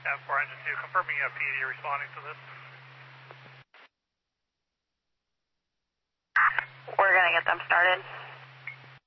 Tab 4 Engine 2, confirming PD responding to this. We're going to get them started.